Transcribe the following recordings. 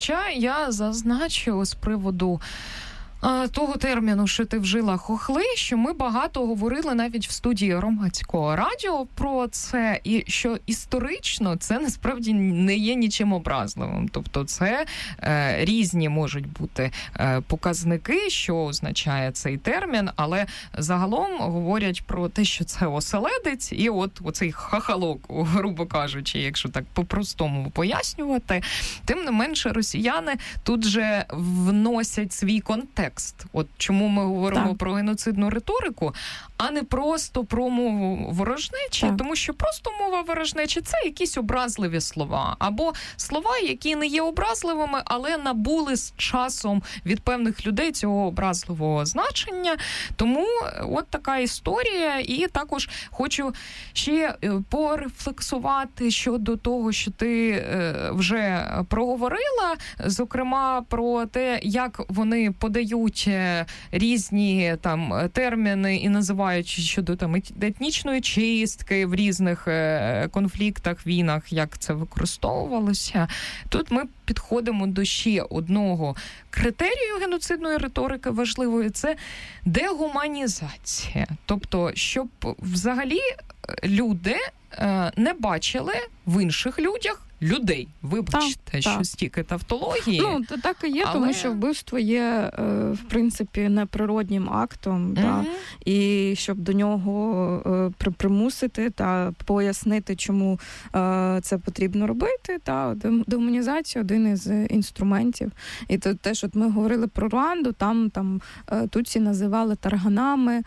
Я зазначу з приводу того терміну, що ти вжила, хохли, що ми багато говорили навіть в студії Громадського радіо про це, і що історично це насправді не є нічим образливим. Тобто це різні можуть бути показники, що означає цей термін, але загалом говорять про те, що це оселедець, і от оцей хахалок, грубо кажучи, якщо так по-простому пояснювати, тим не менше росіяни тут же вносять свій контекст. От чому ми говоримо про геноцидну риторику, а не просто про мову ворожнечі, тому що просто мова ворожнечі – це якісь образливі слова, або слова, які не є образливими, але набули з часом від певних людей цього образливого значення. Тому от така історія. І також хочу ще порефлексувати щодо того, що ти вже проговорила, зокрема про те, як вони подають різні там терміни і називають щодо там етнічної чистки в різних конфліктах, війнах, як це використовувалося. Тут ми підходимо до ще одного критерію геноцидної риторики важливої – це дегуманізація. Тобто, щоб взагалі люди не бачили в інших людях людей. Вибачте, що стільки тавтології. Ну, так і є, тому що вбивство є, в принципі, неприроднім актом, і щоб до нього примусити та пояснити, чому це потрібно робити, дегуманізація – один із інструментів. І те, що ми говорили про Руанду, там тутсі називали тарганами,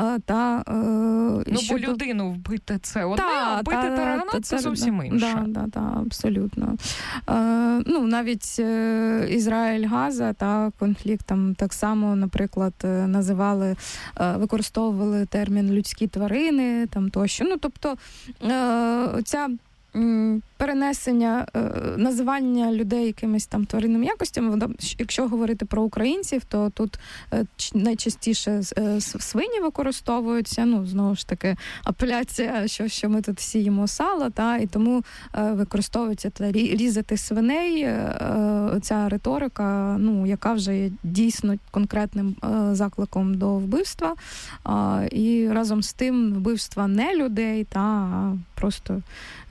бо людину вбити – це одне, а вбити таргана – це зовсім інше. Абсолютно. Навіть Ізраїль-Газа, конфлікт там так само, наприклад, використовували термін людські тварини, там тощо. Тобто ця перенесення, називання людей якимись там тваринними якостями, якщо говорити про українців, то тут найчастіше свині використовуються, знову ж таки, апеляція, що ми тут всі їмо сало, і тому використовується різати свиней, ця риторика, яка вже є дійсно конкретним закликом до вбивства, і разом з тим вбивства не людей, а просто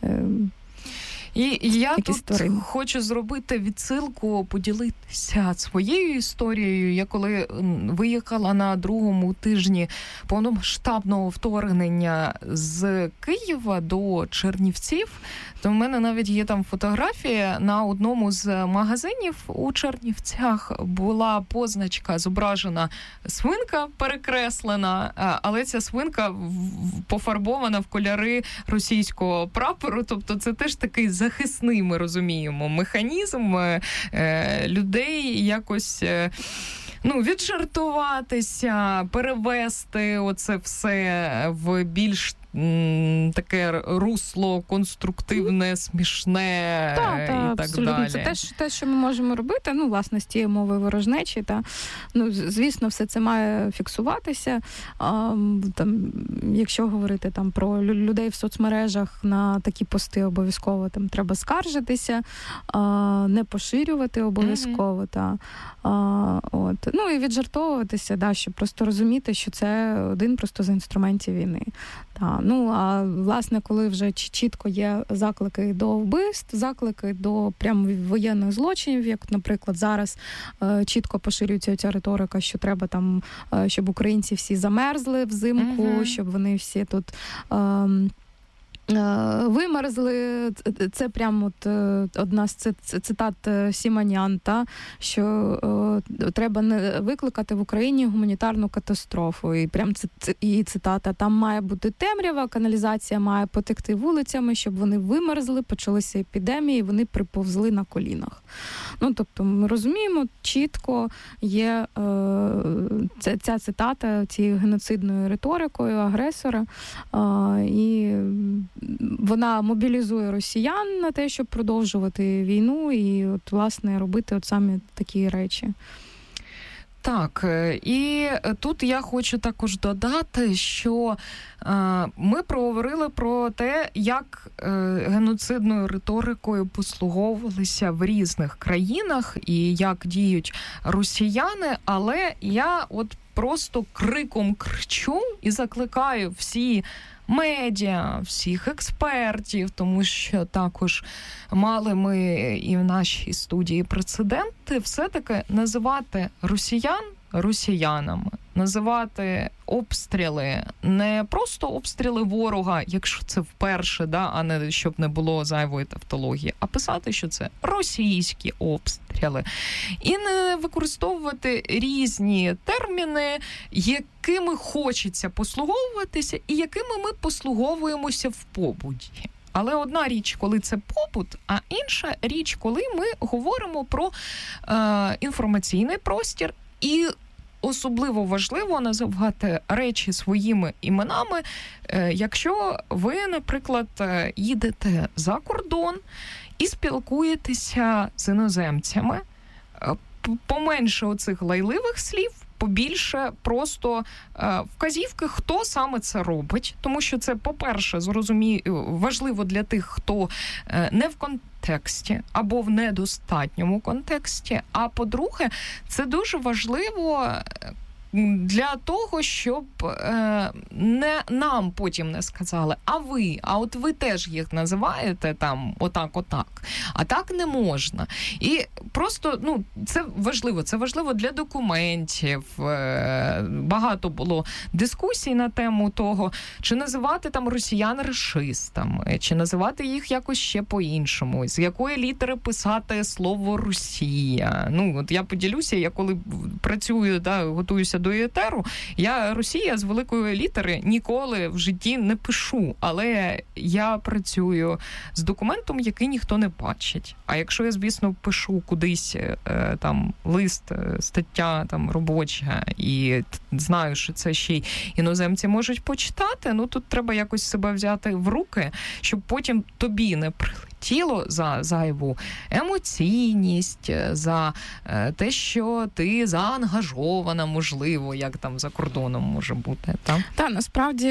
І я тут хочу зробити відсилку, поділитися своєю історією. Я коли виїхала на другому тижні повномасштабного вторгнення з Києва до Чернівців, то в мене навіть є там фотографія. На одному з магазинів у Чернівцях була позначка, зображена свинка перекреслена, але ця свинка пофарбована в кольори російського прапору. Тобто це теж такий захисний, ми розуміємо, механізм людей якось віджартуватися, перевести оце все в більш таке русло конструктивне, смішне і так далі. Це те, що ми можемо робити, власне, з тієї мови ворожнечі. Звісно, все це має фіксуватися. Якщо говорити про людей в соцмережах, на такі пости обов'язково треба скаржитися, не поширювати обов'язково. І віджартовуватися, щоб просто розуміти, що це один просто з інструментів війни. А власне, коли вже чітко є заклики до вбивств, заклики до прямо воєнних злочинів, як, наприклад, зараз чітко поширюється ця риторика, що треба там, щоб українці всі замерзли взимку, щоб вони всі тут вимерзли. Це прямо одна з цитат Сіманян, що треба не викликати в Україні гуманітарну катастрофу. І прям це її цитата. Там має бути темрява, каналізація має потекти вулицями, щоб вони вимерзли, почалися епідемії, вони приповзли на колінах. Тобто ми розуміємо, чітко є ця цитата цією геноцидною риторикою агресора, і вона мобілізує росіян на те, щоб продовжувати війну і, власне, робити саме такі речі. Так, і тут я хочу також додати, що ми проговорили про те, як геноцидною риторикою послуговувалися в різних країнах і як діють росіяни, але я от просто криком кричу і закликаю всі медіа, всіх експертів, тому що також мали ми і в нашій студії прецеденти, все-таки називати росіян росіянами, називати обстріли не просто обстріли ворога, якщо це вперше, а не щоб не було зайвої тавтології, а писати, що це російські обстріли. І не використовувати різні терміни, якими хочеться послуговуватися і якими ми послуговуємося в побуті. Але одна річ, коли це побут, а інша річ, коли ми говоримо про інформаційний простір. І особливо важливо називати речі своїми іменами, якщо ви, наприклад, їдете за кордон і спілкуєтеся з іноземцями, поменше оцих лайливих слів, побільше просто вказівки, хто саме це робить. Тому що це, по-перше, важливо для тих, хто не в контексті або в недостатньому контексті. А по-друге, це дуже важливо для того, щоб не нам потім не сказали, а от ви теж їх називаєте там отак. А так не можна. І просто, це важливо для документів. Багато було дискусій на тему того, чи називати там росіян рашистами, чи називати їх якось ще по-іншому, з якої літери писати слово Росія. От я поділюся, я коли працюю, готуюся до етеру, я Росія з великої літери ніколи в житті не пишу, але я працюю з документом, який ніхто не бачить. А якщо я, звісно, пишу кудись там лист, стаття там робоча і знаю, що це ще й іноземці можуть почитати, тут треба якось себе взяти в руки, щоб потім тобі не прилетіло за зайву емоційність, за те, що ти заангажована, можливо, як там за кордоном може бути. Так, насправді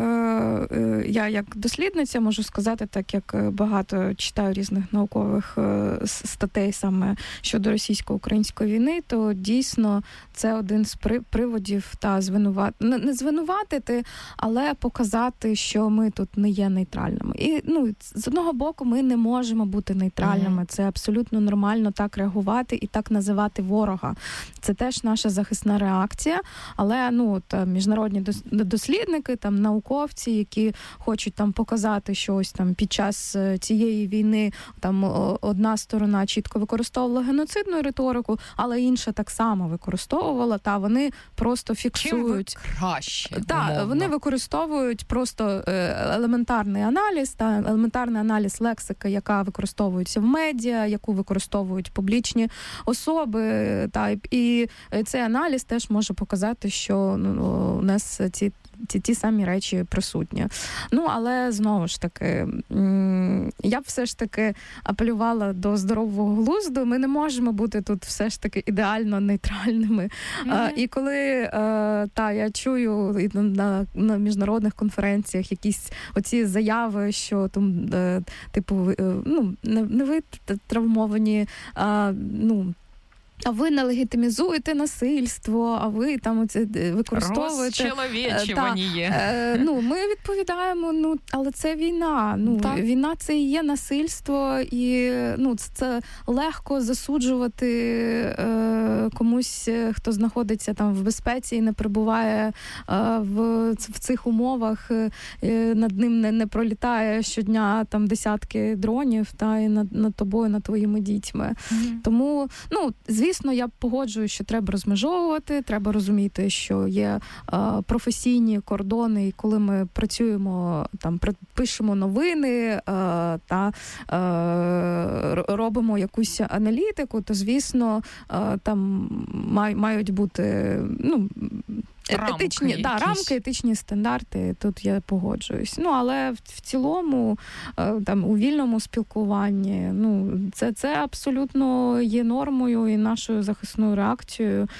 я як дослідниця можу сказати, так як багато читаю різних наукових статей саме щодо російсько-української війни, то дійсно це один з приводів не звинуватити, але показати, що ми тут не є нейтральними. І з одного боку ми не можемо бути нейтральними. Це абсолютно нормально так реагувати і так називати ворога. Це теж наша захисна реакція, але міжнародні дослідники, там науковці, які хочуть там показати, що ось там під час цієї війни там одна сторона чітко використовувала геноцидну риторику, але інша так само використовувала, вони просто фіксують. Чим ви краще? Вони використовують просто елементарний аналіз лексики, яка використовується в медіа, яку використовують публічні особи, і цей аналіз теж може показати, що у нас ті самі речі присутні. Але, знову ж таки, я б все ж таки апелювала до здорового глузду. Ми не можемо бути тут все ж таки ідеально нейтральними. І коли я чую на міжнародних конференціях якісь оці заяви, що там, не ви травмовані, а ви не легітимізуєте насильство, а ви там оце використовуєте. Розчеловічувані. Ми відповідаємо, але це війна. Війна – це і є насильство, і це легко засуджувати комусь, хто знаходиться там в безпеці і не перебуває в цих умовах, над ним не пролітає щодня там десятки дронів, і над тобою, над твоїми дітьми. Тому, звісно, я погоджуюсь, що треба розмежовувати, треба розуміти, що є професійні кордони, і коли ми працюємо, там пишемо новини та робимо якусь аналітику, то, звісно, там мають бути рамки, етичні стандарти, тут я погоджуюсь. Ну, але в цілому, там, у вільному спілкуванні, ну, це абсолютно є нормою і нашою захисною реакцією.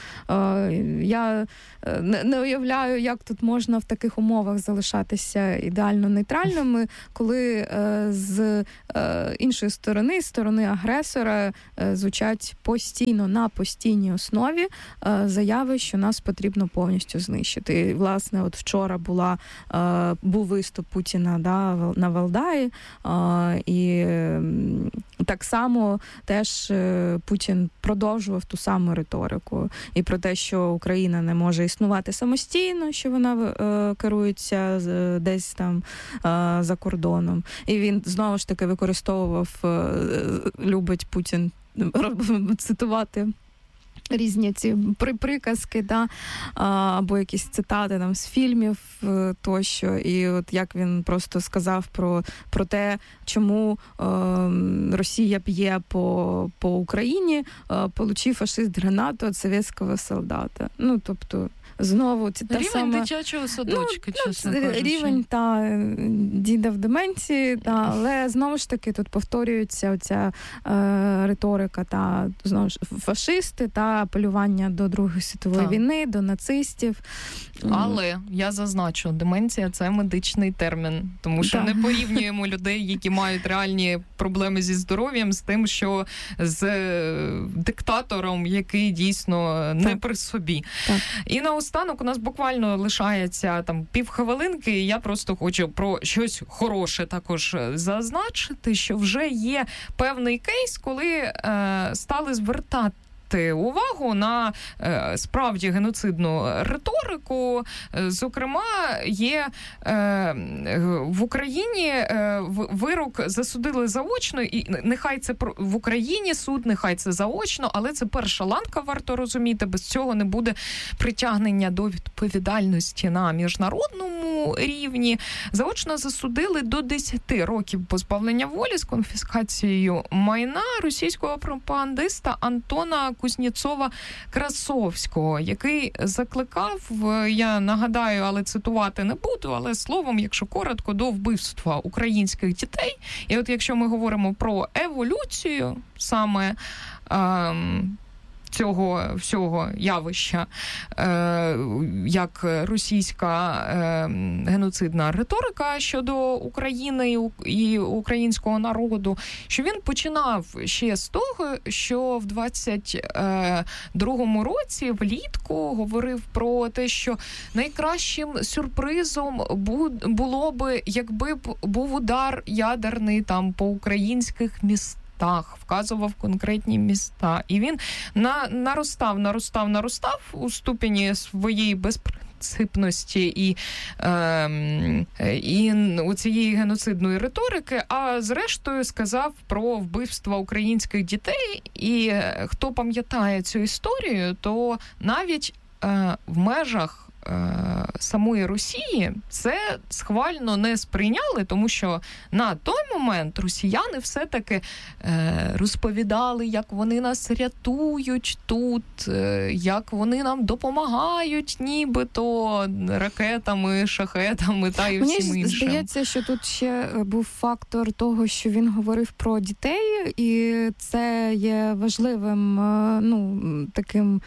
Я не уявляю, як тут можна в таких умовах залишатися ідеально нейтральними, коли з іншої сторони, сторони агресора, звучать постійно, на постійній основі заяви, що нас потрібно повністю знищити. І, власне, от вчора був виступ Путіна на Валдаї, і так само теж Путін продовжував ту саму риторику. І про те, що Україна не може існувати самостійно, що вона керується десь там за кордоном. І він, знову ж таки, використовував, любить Путін цитувати різні ці приказки, або якісь цитати там з фільмів тощо. І от як він просто сказав про те, чому Росія б'є по Україні, получив фашист гранату від совєтського солдата. Ну, тобто, знову рівень дитячого садочка, чесно кажучи. Рівень діда в деменції, але знову ж таки тут повторюється оця риторика знову ж фашисти та апелювання до Другої світової війни, до нацистів. Але я зазначу, деменція – це медичний термін, тому що не порівнюємо людей, які мають реальні проблеми зі здоров'ям, з тим, що з диктатором, який дійсно не при собі. І наостанок у нас буквально лишається там півхвилинки, і я просто хочу про щось хороше також зазначити, що вже є певний кейс, коли стали звертати увагу на справді геноцидну риторику. Зокрема, є в Україні вирок засудили заочно, і нехай це в Україні суд, нехай це заочно, але це перша ланка, варто розуміти, без цього не буде притягнення до відповідальності на міжнародному рівні. Заочно засудили до 10 років позбавлення волі з конфіскацією майна російського пропагандиста Антона Кузнєцова-Красовського, який закликав, я нагадаю, але цитувати не буду, але словом, якщо коротко, до вбивства українських дітей. І от якщо ми говоримо про еволюцію саме цього всього явища, як російська геноцидна риторика щодо України і українського народу, що він починав ще з того, що в 22-му році влітку говорив про те, що найкращим сюрпризом було би, якби був удар ядерний там по українських містах, вказував конкретні міста. І він наростав у ступені своєї безпринципності і у цієї геноцидної риторики, а зрештою сказав про вбивство українських дітей. І хто пам'ятає цю історію, то навіть в межах самої Росії це схвально не сприйняли, тому що на той момент росіяни все-таки розповідали, як вони нас рятують тут, як вони нам допомагають нібито ракетами, шахетами та і всім іншим. Мені здається, що тут ще був фактор того, що він говорив про дітей, і це є важливим таким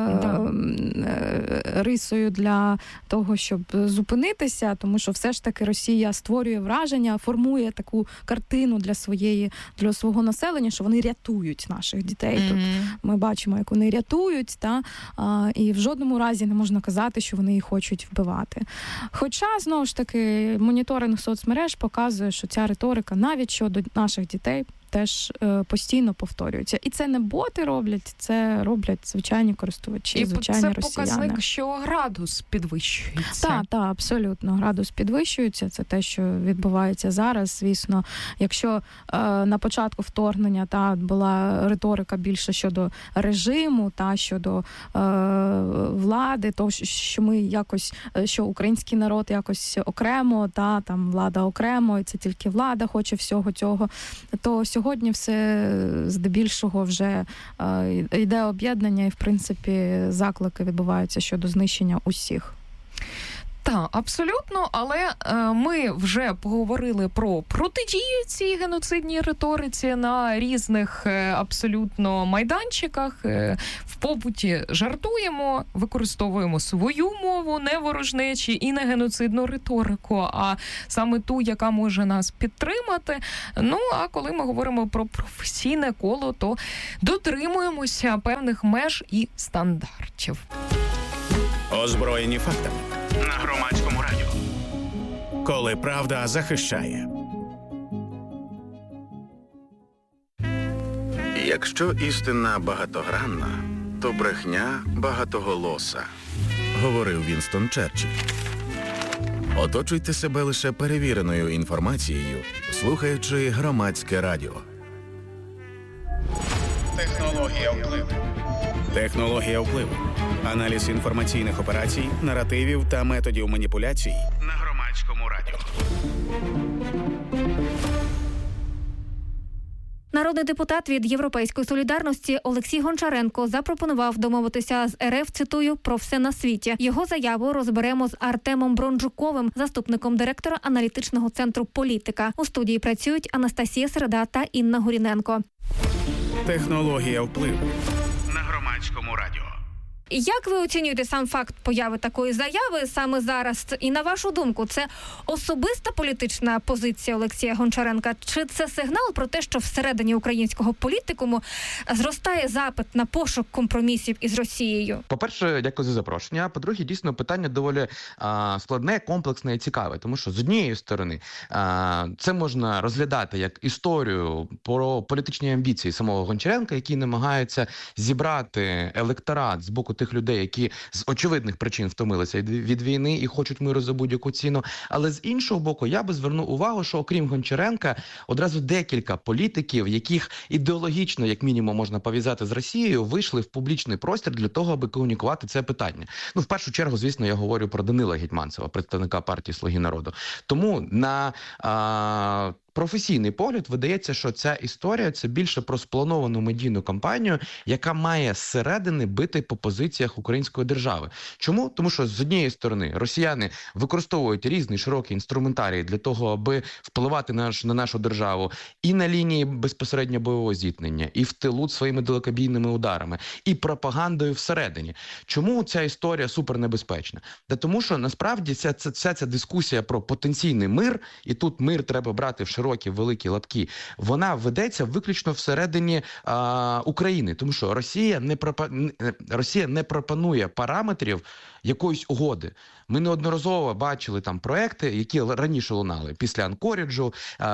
рисою для того, щоб зупинитися, тому що все ж таки Росія створює враження, формує таку картину для свого населення, що вони рятують наших дітей. Тут ми бачимо, як вони рятують, і в жодному разі не можна казати, що вони їх хочуть вбивати. Хоча, знову ж таки, моніторинг соцмереж показує, що ця риторика навіть щодо наших дітей теж постійно повторюється. І це не боти роблять, це роблять звичайні користувачі, звичайні росіяни. І це показник, що градус підвищується. Так, абсолютно. Градус підвищується. Це те, що відбувається зараз. Звісно, якщо на початку вторгнення була риторика більше щодо режиму, щодо влади, то що ми якось, що український народ якось окремо, там влада окремо, і це тільки влада хоче всього цього, то сьогодні сьогодні все здебільшого вже йде об'єднання і, в принципі, заклики відбуваються щодо знищення усіх. Так, абсолютно, але ми вже поговорили про протидію цій геноцидній риториці на різних абсолютно майданчиках. В побуті жартуємо, використовуємо свою мову, не ворожнечі і не геноцидну риторику, а саме ту, яка може нас підтримати. Ну, а коли ми говоримо про професійне коло, то дотримуємося певних меж і стандартів. Озброєні фактами. На Громадському радіо. Коли правда захищає. Якщо істина багатогранна, то брехня багатоголоса, говорив Вінстон Черчилль. Оточуйте себе лише перевіреною інформацією, слухаючи Громадське радіо. Технологія впливу. Технологія впливу. Аналіз інформаційних операцій, наративів та методів маніпуляцій на Громадському радіо. Народний депутат від «Європейської солідарності» Олексій Гончаренко запропонував домовитися з РФ, цитую, про все на світі. Його заяву розберемо з Артемом Бронджуковим, заступником директора аналітичного центру «Політика». У студії працюють Анастасія Середа та Інна Гуріненко. Технологія впливу на Громадському радіо. Як ви оцінюєте сам факт появи такої заяви саме зараз? І на вашу думку, це особиста політична позиція Олексія Гончаренка? Чи це сигнал про те, що всередині українського політикуму зростає запит на пошук компромісів із Росією? По-перше, дякую за запрошення. А по-друге, дійсно, питання доволі складне, комплексне і цікаве. Тому що, з однієї сторони, це можна розглядати як історію про політичні амбіції самого Гончаренка, який намагається зібрати електорат з боку тих людей, які з очевидних причин втомилися від війни і хочуть миру за будь-яку ціну. Але з іншого боку, я би звернув увагу, що окрім Гончаренка, одразу декілька політиків, яких ідеологічно, як мінімум, можна пов'язати з Росією, вийшли в публічний простір для того, аби комунікувати це питання. Ну, в першу чергу, звісно, я говорю про Данила Гетманцева, представника партії «Слуги народу». Тому на професійний погляд видається, що ця історія – це більше про сплановану медійну кампанію, яка має зсередини бити по позиціях української держави. Чому? Тому що, з однієї сторони, росіяни використовують різний широкий інструментарій для того, аби впливати на нашу державу і на лінії безпосередньо бойового зіткнення, і в тилу своїми далекобійними ударами, і пропагандою всередині. Чому ця історія супернебезпечна? Та тому що, насправді, вся ця дискусія про потенційний мир, і тут мир треба брати в широкі, великі лапки, вона ведеться виключно всередині України, тому що Росія не пропонує параметрів якоїсь угоди. Ми неодноразово бачили там проекти, які раніше лунали, після Анкоріджу,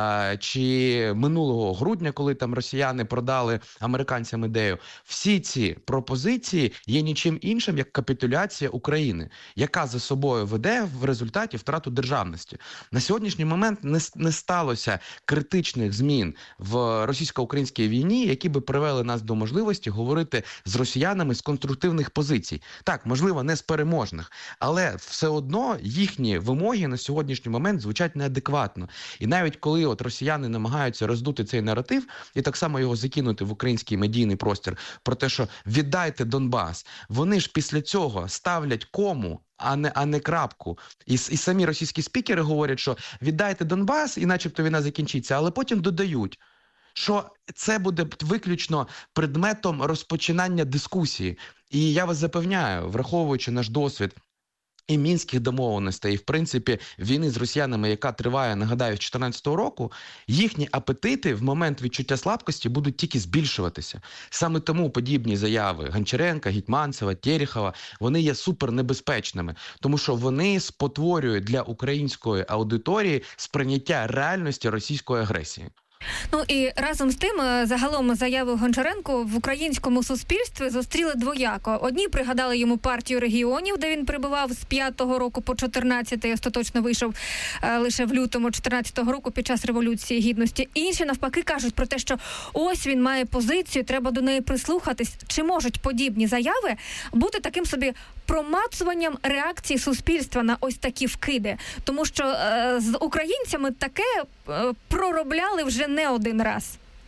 чи минулого грудня, коли там росіяни продали американцям ідею. Всі ці пропозиції є нічим іншим, як капітуляція України, яка за собою веде в результаті втрату державності. На сьогоднішній момент не сталося критичних змін в російсько-українській війні, які би привели нас до можливості говорити з росіянами з конструктивних позицій. Так, можливо, не з переможних, але все одно їхні вимоги на сьогоднішній момент звучать неадекватно. І навіть коли от росіяни намагаються роздути цей наратив і так само його закинути в український медійний простір про те, що віддайте Донбас, вони ж після цього ставлять кому, а не крапку. І самі російські спікери говорять, що віддайте Донбас, і начебто війна закінчиться, але потім додають, що це буде виключно предметом розпочинання дискусії. І я вас запевняю, враховуючи наш досвід і мінських домовленостей, і, в принципі, війни з росіянами, яка триває, нагадаю, з 2014 року, їхні апетити в момент відчуття слабкості будуть тільки збільшуватися. Саме тому подібні заяви Гончаренка, Гетманцева, Терехова, вони є супернебезпечними, тому що вони спотворюють для української аудиторії сприйняття реальності російської агресії. Ну і разом з тим, загалом заяви Гончаренко в українському суспільстві зустріли двояко. Одні пригадали йому партію регіонів, де він перебував з 5-го року по 14-й, остаточно вийшов лише в лютому 14-го року під час Революції Гідності. Інші навпаки кажуть про те, що ось він має позицію, треба до неї прислухатись. Чи можуть подібні заяви бути таким собі промацуванням реакції суспільства на ось такі вкиди? Тому що з українцями таке проробляли вже не один раз.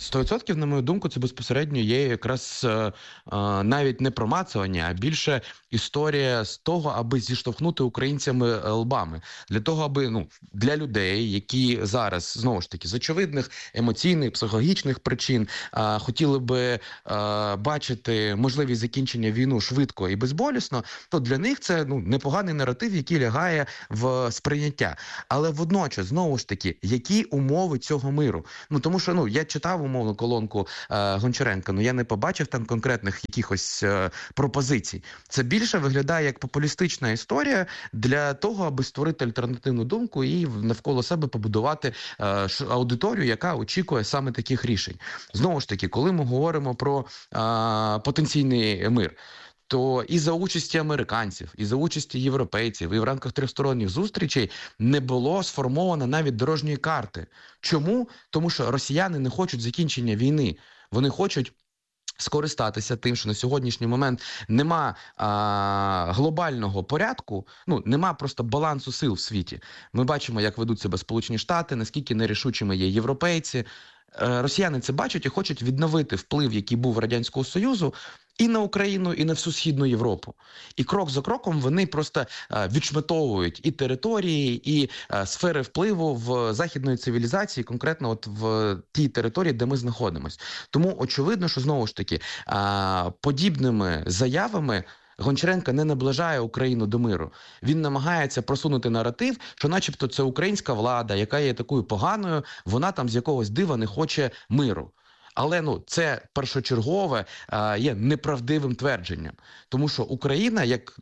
100%, на мою думку, це безпосередньо є якраз навіть не промацування, а більше історія з того, аби зіштовхнути українцями лбами. Для того, аби для людей, які зараз, знову ж таки, з очевидних емоційних, психологічних причин хотіли би бачити можливість закінчення війни швидко і безболісно, то для них це непоганий наратив, який лягає в сприйняття. Але водночас, знову ж таки, які умови цього миру? Тому що, я читав умовну колонку Гончаренка, я не побачив там конкретних якихось пропозицій. Це більше виглядає як популістична історія для того, аби створити альтернативну думку і навколо себе побудувати аудиторію, яка очікує саме таких рішень. Знову ж таки, коли ми говоримо про потенційний мир, то і за участі американців, і за участі європейців, і в рамках тристоронніх зустрічей не було сформовано навіть дорожньої карти. Чому? Тому що росіяни не хочуть закінчення війни. Вони хочуть скористатися тим, що на сьогоднішній момент нема глобального порядку, нема просто балансу сил в світі. Ми бачимо, як ведуть себе Сполучені Штати, наскільки нерішучими є європейці. Росіяни це бачать і хочуть відновити вплив, який був Радянського Союзу, і на Україну, і на всю Східну Європу. І крок за кроком вони просто відшматовують і території, і сфери впливу в західної цивілізації, конкретно в тій території, де ми знаходимося. Тому очевидно, що знову ж таки подібними заявами Гончаренко не наближає Україну до миру. Він намагається просунути наратив, що начебто це українська влада, яка є такою поганою, вона там з якогось дива не хоче миру. Але це першочергове є неправдивим твердженням. Тому що Україна, як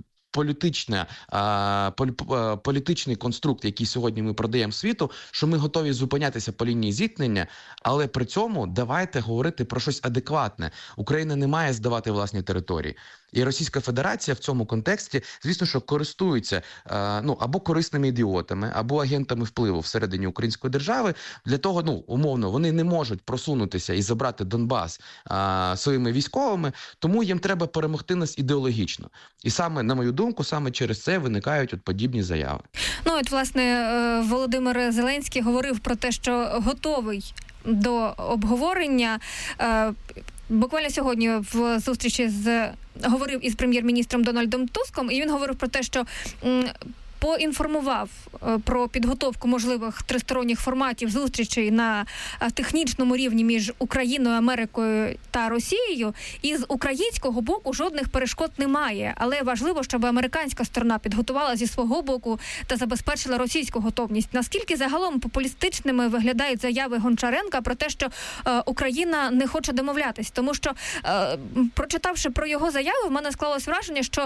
політичний конструкт, який сьогодні ми продаємо світу, що ми готові зупинятися по лінії зіткнення, але при цьому давайте говорити про щось адекватне. Україна не має здавати власні території. І Російська Федерація в цьому контексті, звісно, що користується або корисними ідіотами, або агентами впливу всередині української держави. Для того, умовно, вони не можуть просунутися і забрати Донбас своїми військовими, тому їм треба перемогти нас ідеологічно. І саме, на мою думку, саме через це виникають подібні заяви. Власне, Володимир Зеленський говорив про те, що готовий до обговорення. Буквально сьогодні в зустрічі говорив із прем'єр-міністром Дональдом Туском, і він говорив про те, що поінформував про підготовку можливих тристоронніх форматів зустрічей на технічному рівні між Україною, Америкою та Росією. І з українського боку жодних перешкод немає. Але важливо, щоб американська сторона підготувала зі свого боку та забезпечила російську готовність. Наскільки загалом популістичними виглядають заяви Гончаренка про те, що Україна не хоче домовлятись? Тому що, прочитавши про його заяви, в мене склалось враження, що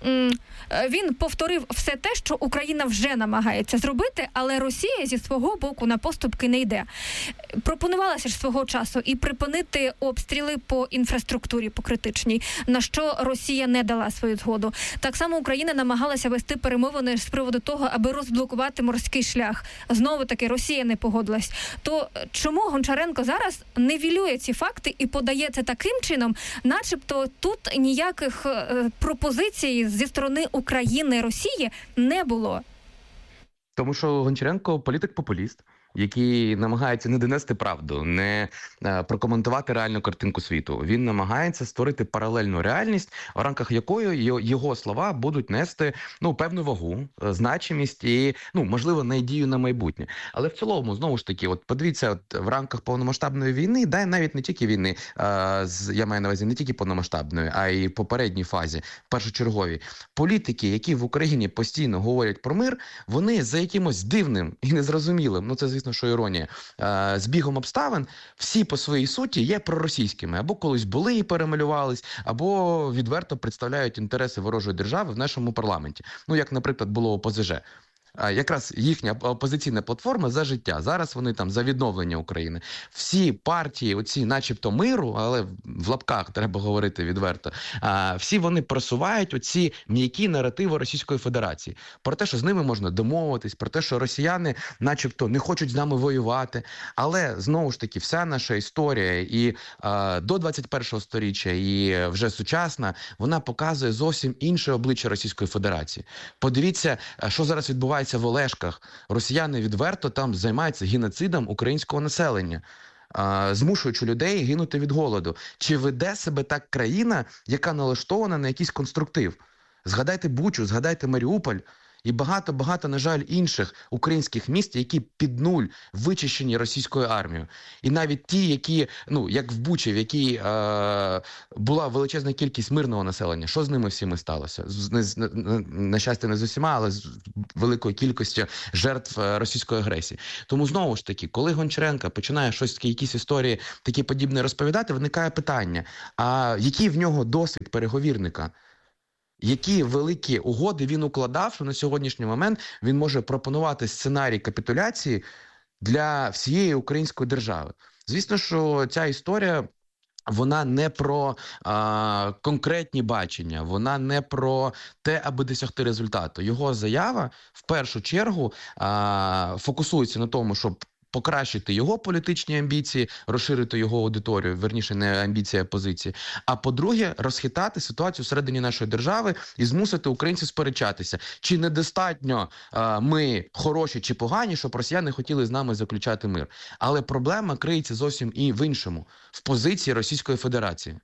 він повторив все те, що Україна вже намагається зробити, але Росія зі свого боку на поступки не йде. Пропонувалося ж свого часу і припинити обстріли по інфраструктурі, по критичній, на що Росія не дала свою згоду. Так само Україна намагалася вести перемовини з приводу того, аби розблокувати морський шлях. Знову-таки Росія не погодилась. То чому Гончаренко зараз нівелює ці факти і подає це таким чином, начебто тут ніяких пропозицій зі сторони України, Росії не було? Тому що Гончаренко політик-популіст, який намагається не донести правду, не прокоментувати реальну картинку світу. Він намагається створити паралельну реальність, в рамках якої його слова будуть нести певну вагу, значимість і, можливо, надію на майбутнє. Але в цілому, знову ж таки, подивіться, в рамках повномасштабної війни, навіть не тільки війни, я маю на увазі не тільки повномасштабної, а й попередній фазі, першочерговій, політики, які в Україні постійно говорять про мир, вони за якимось дивним і незрозумілим, це, звісно, що іронія, збігом обставин, всі по своїй суті є проросійськими. Або колись були і перемалювались, або відверто представляють інтереси ворожої держави в нашому парламенті. Як, наприклад, було ОПЗЖ. Якраз їхня опозиційна платформа «За життя». Зараз вони там за відновлення України. Всі партії, оці начебто миру, але в лапках треба говорити відверто, всі вони просувають оці м'які наративи Російської Федерації. Про те, що з ними можна домовитись, про те, що росіяни начебто не хочуть з нами воювати. Але, знову ж таки, вся наша історія і до 21-го сторіччя, і вже сучасна, вона показує зовсім інше обличчя Російської Федерації. Подивіться, що зараз відбувається в Олешках. Росіяни відверто там займаються геноцидом українського населення. змушуючи людей гинути від голоду. Чи веде себе так країна, яка налаштована на якийсь конструктив? Згадайте Бучу, згадайте Маріуполь і багато, на жаль, інших українських міст, які під нуль вичищені російською армією. І навіть ті, які, як в Бучі, в якій була величезна кількість мирного населення, що з ними всіми сталося? На щастя, не з усіма, але з великою кількістю жертв російської агресії. Тому, знову ж таки, коли Гончаренко починає якісь історії такі подібні розповідати, виникає питання, а який в нього досвід переговірника? Які великі угоди він укладав, що на сьогоднішній момент він може пропонувати сценарій капітуляції для всієї української держави. Звісно, що ця історія, вона не про конкретні бачення, вона не про те, аби досягти результату. Його заява, в першу чергу, фокусується на тому, щоб покращити його політичні амбіції, розширити його аудиторію, верніше не амбіції, а позиції. А по-друге, розхитати ситуацію всередині нашої держави і змусити українців сперечатися. Чи недостатньо ми хороші чи погані, щоб росіяни хотіли з нами заключати мир. Але проблема криється зовсім і в іншому, в позиції Російської Федерації.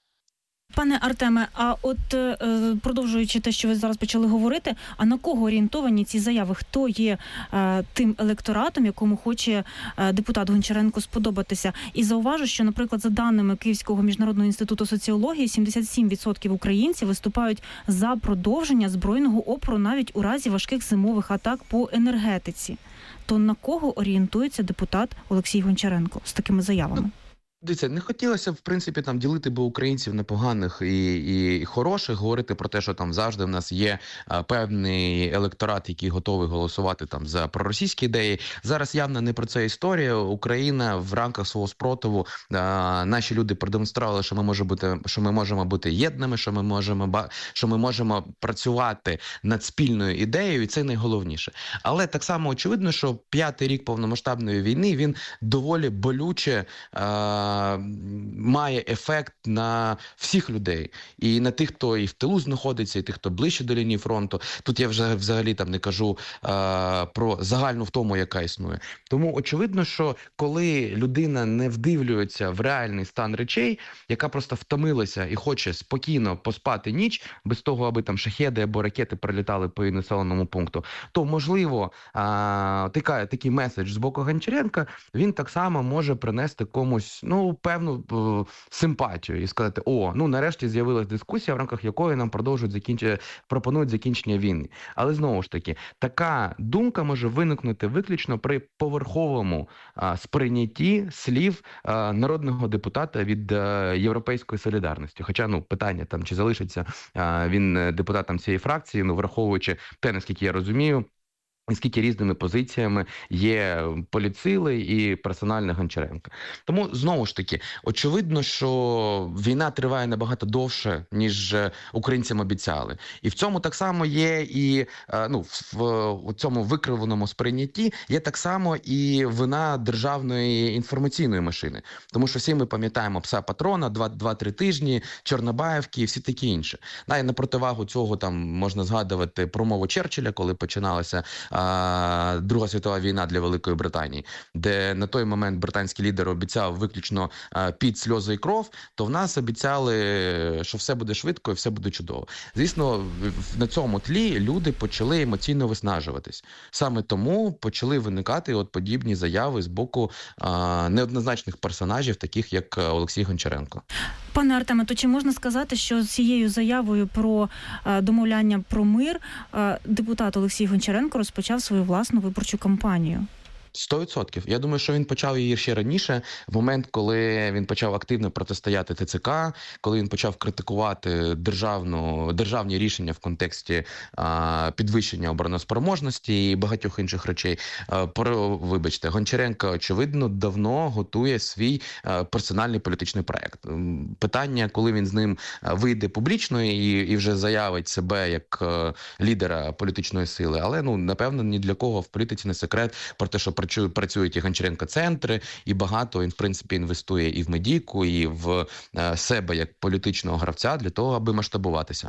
Пане Артеме, а от продовжуючи те, що ви зараз почали говорити, а на кого орієнтовані ці заяви? Хто є тим електоратом, якому хоче депутат Гончаренко сподобатися? І зауважу, що, наприклад, за даними Київського міжнародного інституту соціології, 77% українців виступають за продовження збройного опору навіть у разі важких зимових атак по енергетиці. То на кого орієнтується депутат Олексій Гончаренко з такими заявами? Дивіться, не хотілося, в принципі, ділити би українців на поганих і хороших, говорити про те, що завжди в нас є певний електорат, який готовий голосувати за проросійські ідеї. Зараз явно не про це історія. Україна в рамках свого спротиву, наші люди продемонстрували, що ми можемо бути єдними, що ми можемо працювати над спільною ідеєю, і це найголовніше. Але так само очевидно, що 5-й рік повномасштабної війни, він доволі болюче має ефект на всіх людей. І на тих, хто і в тилу знаходиться, і тих, хто ближче до лінії фронту. Тут я вже взагалі не кажу про загальну втому, яка існує. Тому очевидно, що коли людина не вдивлюється в реальний стан речей, яка просто втомилася і хоче спокійно поспати ніч, без того, аби шахеди або ракети прилітали по її населеному пункту, то, можливо, такий меседж з боку Гончаренка, він так само може принести комусь певну симпатію і сказати, нарешті з'явилась дискусія, в рамках якої нам пропонують закінчення війни. Але знову ж таки, така думка може виникнути виключно при поверховому сприйнятті слів народного депутата від Європейської солідарності. Хоча, питання чи залишиться він депутатом цієї фракції, враховуючи те, наскільки я розумію, і скільки різними позиціями є політсили і персональна Гончаренка. Тому, знову ж таки, очевидно, що війна триває набагато довше, ніж українцям обіцяли. І в цьому так само є і, в цьому викривленому сприйнятті є так само і вина державної інформаційної машини. Тому що всі ми пам'ятаємо пса-патрона, 2-3 тижні, Чорнобаївки і всі такі інші. На противагу цього можна згадувати промову Черчилля, коли починалася Друга світова війна для Великої Британії, де на той момент британський лідер обіцяв виключно під, сльози і кров, то в нас обіцяли, що все буде швидко і все буде чудово. Звісно, на цьому тлі люди почали емоційно виснажуватись. Саме тому почали виникати подібні заяви з боку неоднозначних персонажів, таких як Олексій Гончаренко. Пане Артеме, то чи можна сказати, що з цією заявою про домовляння про мир депутат Олексій Гончаренко розпочав свою власну виборчу кампанію? 100%. Я думаю, що він почав її ще раніше, в момент, коли він почав активно протистояти ТЦК, коли він почав критикувати державні рішення в контексті підвищення обороноспроможності і багатьох інших речей. Вибачте, Гончаренко, очевидно, давно готує свій персональний політичний проект. Питання, коли він з ним вийде публічно і вже заявить себе як лідера політичної сили, але, напевно, ні для кого в політиці не секрет про те, що працюють і Гончаренко-центри, і багато він, в принципі, інвестує і в медійку, і в себе як політичного гравця для того, аби масштабуватися.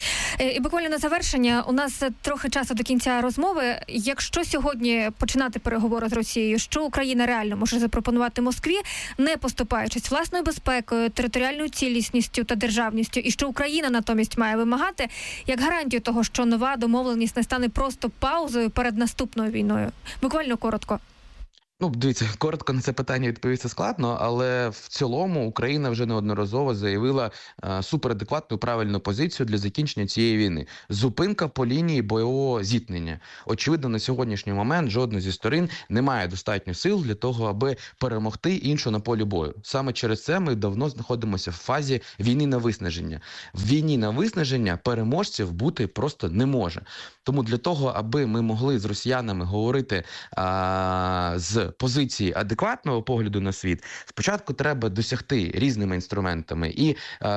І буквально на завершення, у нас трохи часу до кінця розмови. Якщо сьогодні починати переговори з Росією, що Україна реально може запропонувати Москві, не поступаючись власною безпекою, територіальною цілісністю та державністю, і що Україна натомість має вимагати, як гарантію того, що нова домовленість не стане просто паузою перед наступною війною? Буквально коротко. Дивіться, коротко на це питання відповісти складно, але в цілому Україна вже неодноразово заявила суперадекватну правильну позицію для закінчення цієї війни. Зупинка по лінії бойового зіткнення. Очевидно, на сьогоднішній момент жодна зі сторін не має достатньо сил для того, аби перемогти іншу на полі бою. Саме через це ми давно знаходимося в фазі війни на виснаження. В війні на виснаження переможців бути просто не може. Тому для того, аби ми могли з росіянами говорити з позиції адекватного погляду на світ, спочатку треба досягти різними інструментами і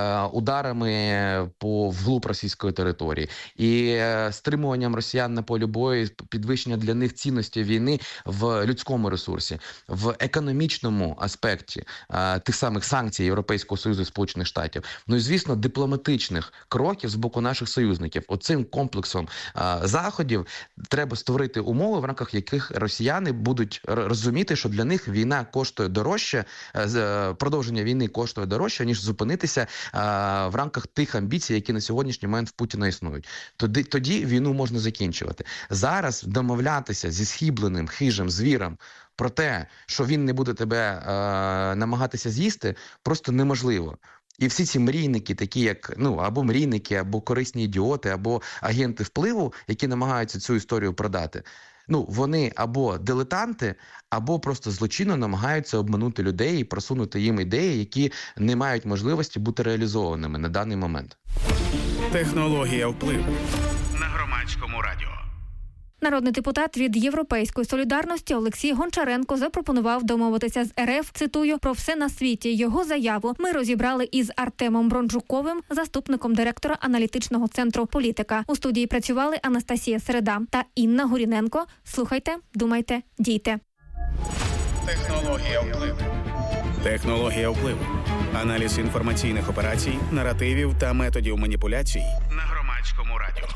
ударами вглуб російської території, і стримуванням росіян на полі бою, підвищення для них цінності війни в людському ресурсі, в економічному аспекті тих самих санкцій Європейського Союзу і Сполучених Штатів. І, звісно, дипломатичних кроків з боку наших союзників. Оцим комплексом заходів треба створити умови, в рамках яких росіяни будуть розуміти, що для них війна коштує дорожче, продовження війни коштує дорожче, ніж зупинитися в рамках тих амбіцій, які на сьогоднішній момент в Путіна існують. Тоді війну можна закінчувати. Зараз домовлятися зі схибленим, хижим звіром про те, що він не буде тебе намагатися з'їсти, просто неможливо. І всі ці мрійники, такі як, або мрійники, або корисні ідіоти, або агенти впливу, які намагаються цю історію продати, вони або дилетанти, або просто злочинно намагаються обманути людей і просунути їм ідеї, які не мають можливості бути реалізованими на даний момент. Технологія впливу на Громадському радіо. Народний депутат від «Європейської солідарності» Олексій Гончаренко запропонував домовитися з РФ, цитую, про все на світі. Його заяву ми розібрали із Артемом Бронджуковим, заступником директора аналітичного центру «Політика». У студії працювали Анастасія Середа та Інна Гуріненко. Слухайте, думайте, дійте. Технологія впливу. Технологія впливу. Аналіз інформаційних операцій, наративів та методів маніпуляцій на Громадському радіо.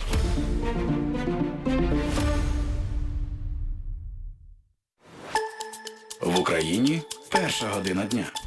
В Україні 1:00 дня.